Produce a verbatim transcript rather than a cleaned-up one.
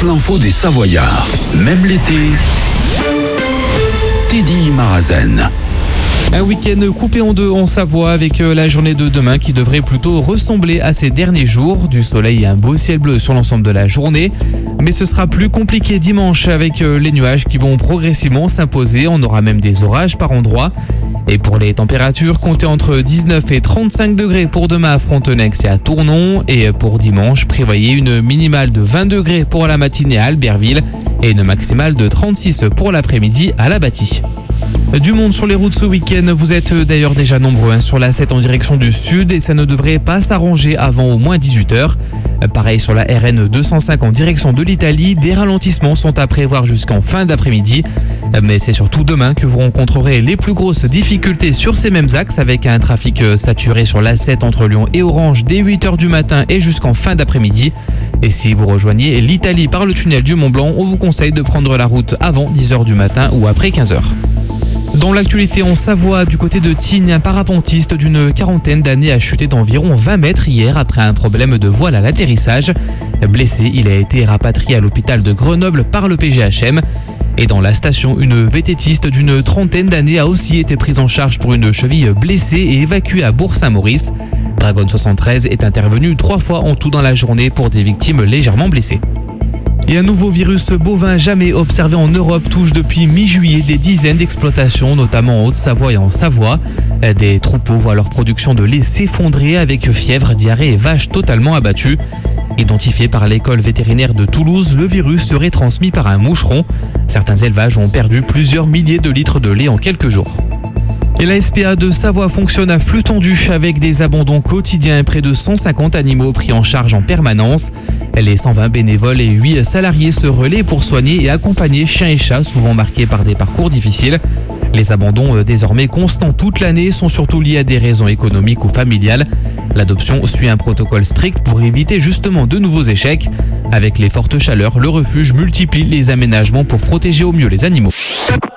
toute l'info des Savoyards. Même l'été, Teddy Marazen. Un week-end coupé en deux en Savoie avec la journée de demain qui devrait plutôt ressembler à ces derniers jours. Du soleil et un beau ciel bleu sur l'ensemble de la journée. Mais ce sera plus compliqué dimanche avec les nuages qui vont progressivement s'imposer. On aura même des orages par endroits. Et pour les températures, comptez entre dix-neuf et trente-cinq degrés pour demain à Frontenex et à Tournon. Et pour dimanche, prévoyez une minimale de vingt degrés pour la matinée à Albertville et une maximale de trente-six pour l'après-midi à La Bâtie. Du monde sur les routes ce week-end, vous êtes d'ailleurs déjà nombreux hein, sur l'A sept en direction du sud et ça ne devrait pas s'arranger avant au moins dix-huit heures. Pareil sur la R N deux cent cinq en direction de l'Italie, des ralentissements sont à prévoir jusqu'en fin d'après-midi. Mais c'est surtout demain que vous rencontrerez les plus grosses difficultés sur ces mêmes axes avec un trafic saturé sur l'A sept entre Lyon et Orange dès huit heures du matin et jusqu'en fin d'après-midi. Et si vous rejoignez l'Italie par le tunnel du Mont Blanc, on vous conseille de prendre la route avant dix heures du matin ou après quinze heures. Dans l'actualité en Savoie, du côté de Tignes, un parapentiste d'une quarantaine d'années a chuté d'environ vingt mètres hier après un problème de voile à l'atterrissage. Blessé, il a été rapatrié à l'hôpital de Grenoble par le P G H M. Et dans la station, une vététiste d'une trentaine d'années a aussi été prise en charge pour une cheville blessée et évacuée à Bourg-Saint-Maurice. Dragon soixante-treize est intervenu trois fois en tout dans la journée pour des victimes légèrement blessées. Et un nouveau virus bovin jamais observé en Europe touche depuis mi-juillet des dizaines d'exploitations, notamment en Haute-Savoie et en Savoie. Des troupeaux voient leur production de lait s'effondrer avec fièvre, diarrhée et vaches totalement abattues. Identifié par l'école vétérinaire de Toulouse, le virus serait transmis par un moucheron. Certains élevages ont perdu plusieurs milliers de litres de lait en quelques jours. Et la S P A de Savoie fonctionne à flux tendu avec des abandons quotidiens et près de cent cinquante animaux pris en charge en permanence. Les cent vingt bénévoles et huit salariés se relaient pour soigner et accompagner chiens et chats souvent marqués par des parcours difficiles. Les abandons désormais constants toute l'année sont surtout liés à des raisons économiques ou familiales. L'adoption suit un protocole strict pour éviter justement de nouveaux échecs. Avec les fortes chaleurs, le refuge multiplie les aménagements pour protéger au mieux les animaux.